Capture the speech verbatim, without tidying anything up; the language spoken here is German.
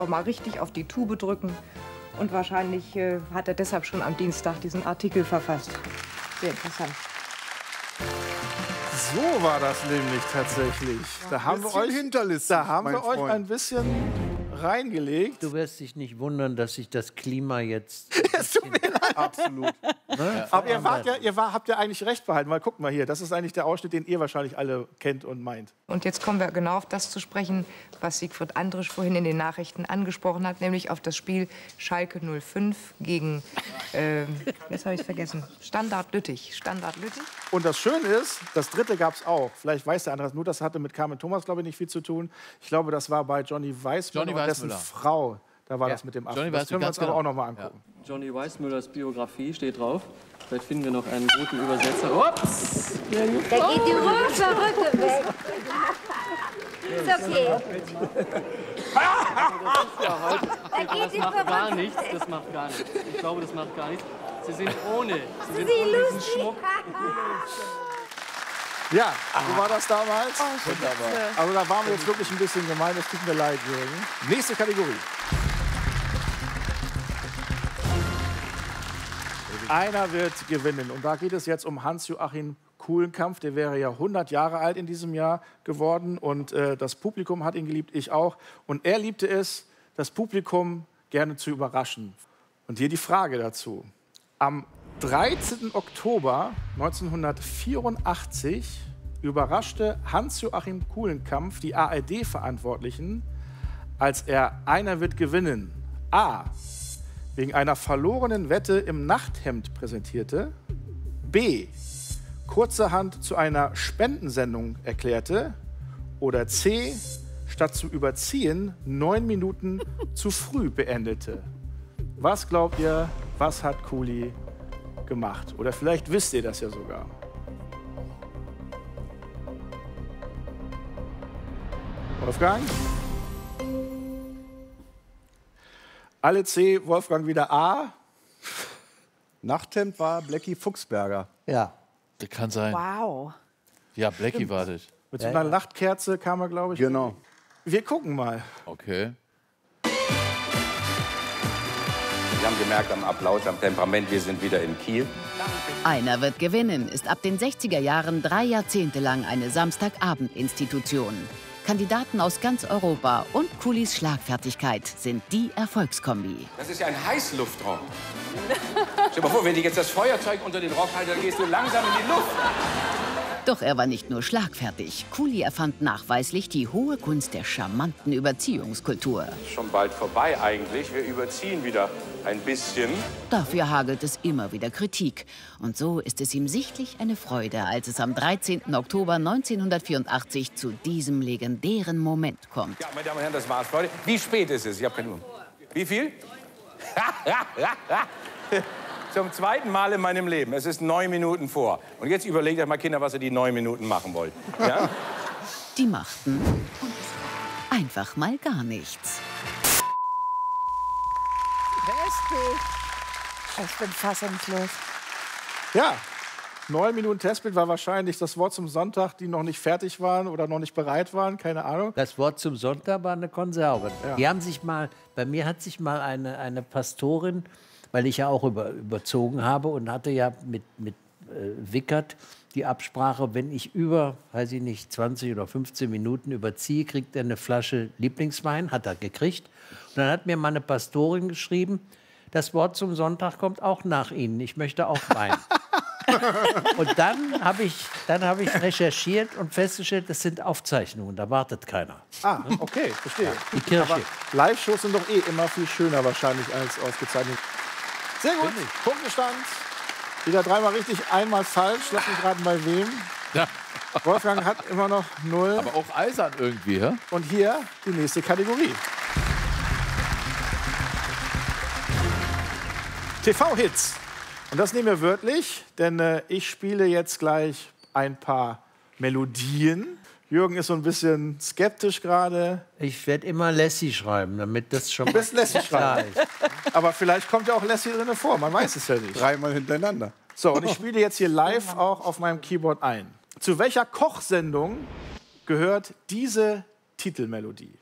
Mal richtig auf die Tube drücken. Und wahrscheinlich äh, hat er deshalb schon am Dienstag diesen Artikel verfasst. Sehr interessant. So war das nämlich tatsächlich. Da haben wir euch, da haben wir euch ein bisschen reingelegt. Du wirst dich nicht wundern, dass sich das Klima jetzt... Es tut mir leid. Absolut. Ne? Aber ihr, wart ja, ihr war, habt ja eigentlich recht behalten, weil guckt mal hier, das ist eigentlich der Ausschnitt, den ihr wahrscheinlich alle kennt und meint. Und jetzt kommen wir genau auf das zu sprechen, was Siegfried Andrisch vorhin in den Nachrichten angesprochen hat, nämlich auf das Spiel Schalke null fünf gegen, äh, jetzt habe ich vergessen, Standard Lüttich. Standard Lüttich. Und das Schöne ist, das dritte gab es auch. Vielleicht weiß der andere, nur das hatte mit Carmen Thomas, glaube ich, nicht viel zu tun. Ich glaube, das war bei Johnny Weissmuller Johnny und dessen Frau. Da war ja. das mit dem Johnny Affen. Das können wir uns aber genau. auch noch mal angucken. Ja. Johnny Weissmullers Biografie steht drauf. Vielleicht finden wir noch einen guten Übersetzer. Ups! Da geht die Rücke weg. Ist okay. Da geht das macht gar nichts. Das macht gar nichts. Ich glaube, das macht gar nichts. Sie sind ohne. Sie sind Sie ohne diesen lustig. Schmuck. Ja, so war das damals. Oh, Wunderbar. Also da waren wir jetzt wirklich ein bisschen gemein. Es tut mir leid, Jürgen. Nächste Kategorie. Einer wird gewinnen. Und da geht es jetzt um Hans-Joachim Kulenkampff. Der wäre ja hundert Jahre alt in diesem Jahr geworden. Und äh, das Publikum hat ihn geliebt, ich auch. Und er liebte es, das Publikum gerne zu überraschen. Und hier die Frage dazu. Am dreizehnten Oktober neunzehnhundertvierundachtzig überraschte Hans-Joachim Kulenkampff die A R D-Verantwortlichen, als er Einer wird gewinnen A. wegen einer verlorenen Wette im Nachthemd präsentierte, B. kurzerhand zu einer Spendensendung erklärte oder C. statt zu überziehen neun Minuten zu früh beendete. Was glaubt ihr, was hat Kuli gemacht? Oder vielleicht wisst ihr das ja sogar. Wolfgang? Alle C, Wolfgang wieder A. Nachthemd war Blackie Fuchsberger. Ja. Das kann sein. Wow. Ja, Blackie war das. Mit so einer Nachtkerze kam er, glaube ich. Genau. Wir gucken mal. Okay. Sie haben gemerkt am Applaus, am Temperament, wir sind wieder in Kiel. Einer wird gewinnen ist ab den sechziger Jahren drei Jahrzehnte lang eine Samstagabend-Institution. Kandidaten aus ganz Europa und Kulis Schlagfertigkeit sind die Erfolgskombi. Das ist ja ein Heißluftraum. Stell dir mal vor, wenn die jetzt das Feuerzeug unter den Rock halten, dann gehst du langsam in die Luft. Doch er war nicht nur schlagfertig. Kuli erfand nachweislich die hohe Kunst der charmanten Überziehungskultur. Schon bald vorbei eigentlich. Wir überziehen wieder ein bisschen. Dafür hagelt es immer wieder Kritik. Und so ist es ihm sichtlich eine Freude, als es am dreizehnten Oktober neunzehnhundertvierundachtzig zu diesem legendären Moment kommt. Ja, meine Damen und Herren, das war's, Leute. Wie spät ist es? Ich habe keine Uhr. Wie viel? Zum zweiten Mal in meinem Leben. Es ist neun Minuten vor. Und jetzt überlegt euch mal, Kinder, was ihr die neun Minuten machen wollt. Ja? Die machten einfach mal gar nichts. Ich bin fassungslos. Ja, neun Minuten Testbild war wahrscheinlich das Wort zum Sonntag, die noch nicht fertig waren oder noch nicht bereit waren, keine Ahnung. Das Wort zum Sonntag war eine Konserve. Ja. Die haben sich mal, bei mir hat sich mal eine, eine Pastorin, weil ich ja auch über, überzogen habe und hatte ja mit, mit äh, Wickert die Absprache, wenn ich über, weiß ich nicht, zwanzig oder fünfzehn Minuten überziehe, kriegt er eine Flasche Lieblingswein, hat er gekriegt. Und dann hat mir meine Pastorin geschrieben, das Wort zum Sonntag kommt auch nach Ihnen, ich möchte auch Wein. Und dann habe ich, dann hab ich recherchiert und festgestellt, das sind Aufzeichnungen, da wartet keiner. Ah, okay, verstehe. Die Kirche. Aber Live-Shows sind doch eh immer viel schöner wahrscheinlich als aufgezeichnet. Sehr gut, Punktestand. Wieder dreimal richtig, einmal falsch. Lass mich raten, bei wem. Ja. Wolfgang hat immer noch null. Aber auch eisern irgendwie, hä? Und hier die nächste Kategorie. T V-Hits. Und das nehmen wir wörtlich, denn äh, ich spiele jetzt gleich ein paar Melodien. Jürgen ist so ein bisschen skeptisch gerade. Ich werde immer Lassie schreiben, damit das schon Du bist Lassie schreiben. Aber vielleicht kommt ja auch Lassie drin vor, man weiß es ja nicht. Dreimal hintereinander. So, und ich spiele jetzt hier live auch auf meinem Keyboard ein. Zu welcher Kochsendung gehört diese Titelmelodie?